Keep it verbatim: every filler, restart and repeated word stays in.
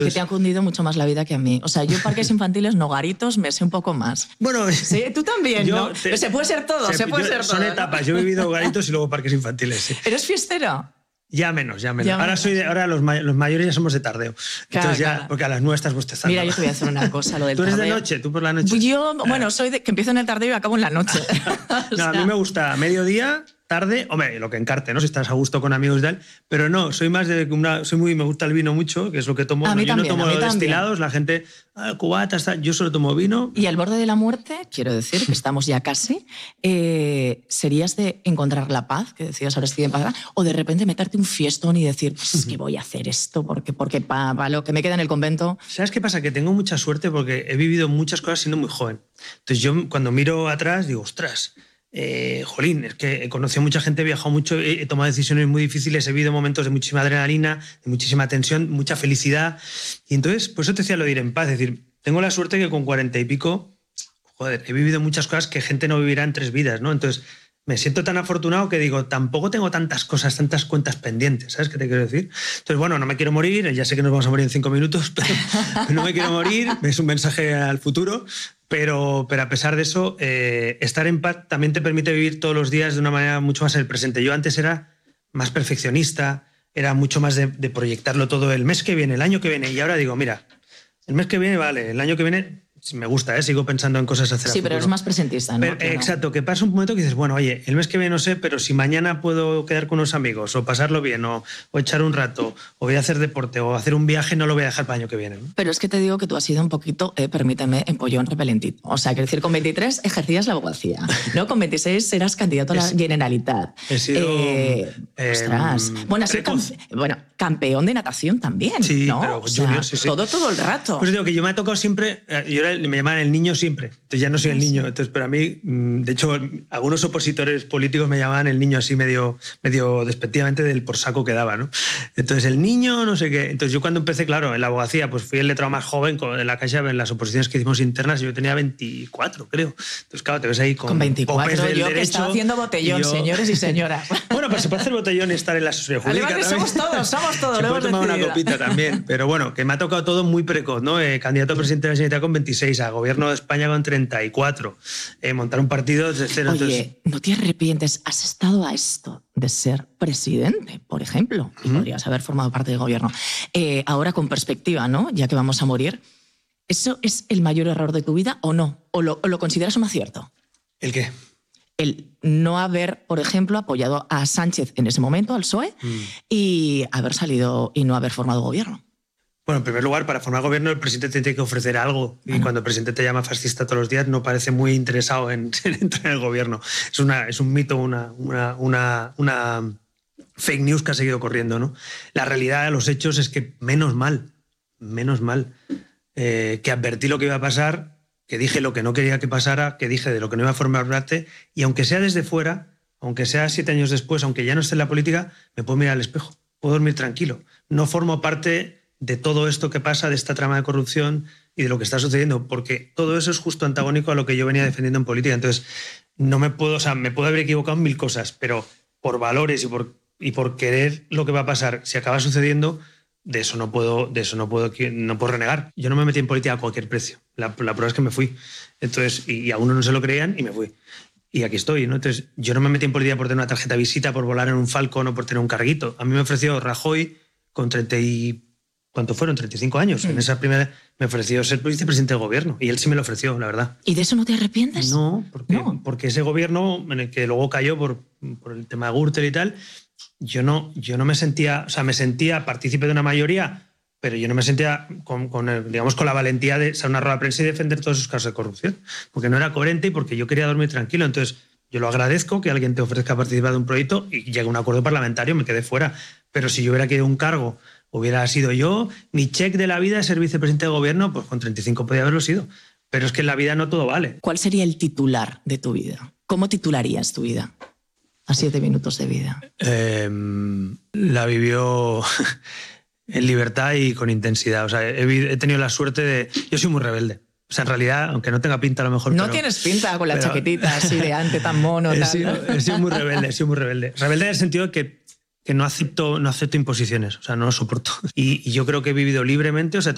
Que te han cundido mucho más la vida que a mí. O sea, yo parques infantiles, no garitos, me sé un poco más. Bueno, sí, tú también, yo ¿no? Te, se puede ser todo, se, se puede yo, ser son todo. Son etapas. ¿No? Yo he vivido garitos y luego parques infantiles. Sí. ¿Eres fiestero? Ya menos, ya menos. Ya ahora menos. soy de, ahora los, may los mayores ya somos de tardeo. Claro, Entonces ya, claro. porque a las nueve estás bostezando. Mira, yo te voy a hacer una cosa, lo del ¿Tú eres tardeo. de noche? ¿Tú por la noche? Yo, bueno, soy de que empiezo en el tardeo y acabo en la noche. No, sea... a mí me gusta mediodía, tarde, hombre, lo que encarte, ¿no? Si estás a gusto con amigos y tal, pero no, soy más de una, soy muy, me gusta el vino mucho, que es lo que tomo. A No, mí yo también, no a mí tomo también. destilados, la gente, ah, cubatas, tal, yo solo tomo vino. Y al borde de la muerte, quiero decir que estamos ya casi, eh, ¿serías de encontrar la paz, que decías ahora estoy en paz, o de repente meterte un fiestón y decir, pues es que voy a hacer esto, porque, porque para pa lo que me queda en el convento? ¿Sabes qué pasa? Que tengo mucha suerte porque he vivido muchas cosas siendo muy joven. Entonces yo cuando miro atrás digo, ostras, Eh, jolín, es que he conocido a mucha gente, he viajado mucho, he, he tomado decisiones muy difíciles, he vivido momentos de muchísima adrenalina, de muchísima tensión, mucha felicidad. Y entonces, por eso te decía lo de ir en paz. Es decir, tengo la suerte que con cuarenta y pico, joder, he vivido muchas cosas que gente no vivirá en tres vidas, ¿no? Entonces, me siento tan afortunado que digo, tampoco tengo tantas cosas, tantas cuentas pendientes, ¿sabes qué te quiero decir? Entonces, bueno, no me quiero morir, ya sé que nos vamos a morir en cinco minutos, pero no me quiero morir, es un mensaje al futuro. Pero, pero a pesar de eso, eh, estar en paz también te permite vivir todos los días de una manera mucho más en el presente. Yo antes era más perfeccionista, era mucho más de, de proyectarlo todo el mes que viene, el año que viene. Y ahora digo, mira, el mes que viene vale, el año que viene me gusta, ¿eh? Sigo pensando en cosas a hacer. Sí, a pero futuro. es más presentista, ¿no? Pero, Claro. Exacto, que pasa un momento que dices, bueno, oye, el mes que viene no sé, pero si mañana puedo quedar con unos amigos o pasarlo bien o, o echar un rato o voy a hacer deporte o hacer un viaje, no lo voy a dejar para el año que viene, ¿no? Pero es que te digo que tú has sido un poquito, eh, permíteme, empollón repelentito. O sea, quiero decir, con veintitrés ejercías la abogacía, ¿no? Con veintiséis eras candidato a la Es, Generalitat. He sido... Eh, eh, ostras. Bueno, has sido campe bueno, campeón de natación también, sí, ¿no? pero O sea, junior, sí, sí. todo, todo el rato. Pues digo que yo me ha tocado siempre, yo era, me llamaban el niño siempre, entonces ya no soy el niño, entonces pero a mí, de hecho, algunos opositores políticos me llamaban el niño así medio, medio despectivamente del por saco que daba, ¿no? Entonces el niño, no sé qué, entonces yo cuando empecé, claro, en la abogacía, pues fui el letrado más joven en la Caixa, en las oposiciones que hicimos internas, yo tenía veinticuatro, creo, entonces claro, te ves ahí con, con veinticuatro, del yo derecho, que estaba haciendo botellón, yo... señores y señoras. Bueno, pues se puede hacer botellón y estar en la asesoría jurídica. Vale, somos todos, somos todos. Se puede tomar decidido. una copita también, pero bueno, que me ha tocado todo muy precoz, ¿no? Eh, candidato a presidente de la Generalitat con veintiséis, a gobierno de España con treinta y cuatro, eh, montar un partido desde cero. Oye, entonces... ¿no te arrepientes? ¿Has estado a esto de ser presidente, por ejemplo? Y ¿Mm? podrías haber formado parte del gobierno. Eh, ahora con perspectiva, ¿no? Ya que vamos a morir, ¿eso es el mayor error de tu vida o no? ¿O lo, o lo consideras un acierto? ¿El qué? El no haber, por ejemplo, apoyado a Sánchez en ese momento, al P S O E, mm. y haber salido y no haber formado gobierno. Bueno, en primer lugar, para formar gobierno el presidente te tiene que ofrecer algo. Y bueno, cuando el presidente te llama fascista todos los días, no parece muy interesado en, en entrar en el gobierno. Es, una, es un mito, una, una, una, una fake news que ha seguido corriendo, ¿no? La realidad, los hechos, es que menos mal, menos mal, eh, que advertí lo que iba a pasar, que dije lo que no quería que pasara, que dije de lo que no iba a formar parte, y aunque sea desde fuera, aunque sea siete años después, aunque ya no esté en la política, me puedo mirar al espejo, puedo dormir tranquilo. No formo parte de todo esto que pasa, de esta trama de corrupción y de lo que está sucediendo, porque todo eso es justo antagónico a lo que yo venía defendiendo en política. Entonces, no me puedo, o sea, me puedo haber equivocado en mil cosas, pero por valores y por, y por querer lo que va a pasar, si acaba sucediendo, de eso no puedo, de eso no puedo, no puedo renegar. Yo no me metí en política a cualquier precio. La, la prueba es que me fui. Entonces, y, y a uno no se lo creían y me fui. Y aquí estoy, ¿no? Entonces, yo no me metí en política por tener una tarjeta de visita, por volar en un Falcon o por tener un carguito. A mí me ofreció Rajoy con treinta y... ¿Cuánto fueron? treinta y cinco años. Mm. En esa primera me ofreció ser vicepresidente del gobierno. Y él sí me lo ofreció, la verdad. ¿Y de eso no te arrepientes? No, porque, no. porque ese gobierno, en el que luego cayó por, por el tema de Gürtel y tal, yo no, yo no me sentía... O sea, me sentía partícipe de una mayoría, pero yo no me sentía con, con, el, digamos, con la valentía de salir a una rueda de prensa y defender todos esos casos de corrupción. Porque no era coherente y porque yo quería dormir tranquilo. Entonces, yo lo agradezco que alguien te ofrezca participar de un proyecto y llegue a un acuerdo parlamentario, me quedé fuera. Pero si yo hubiera querido un cargo... Hubiera sido yo, mi cheque de la vida de ser vicepresidente de gobierno, pues con treinta y cinco podía haberlo sido. Pero es que en la vida no todo vale. ¿Cuál sería el titular de tu vida? ¿Cómo titularías tu vida a siete minutos de vida? Eh, la vivió en libertad y con intensidad. O sea, he, he tenido la suerte de... Yo soy muy rebelde. O sea, en realidad, aunque no tenga pinta a lo mejor... No pero, tienes pinta con la pero, chaquetita así de ante tan mono. He, tal, sido, ¿no? he sido muy rebelde, he sido muy rebelde. Rebelde en el sentido de que que no acepto, no acepto imposiciones, o sea, no lo soporto. Y, y yo creo que he vivido libremente, o sea,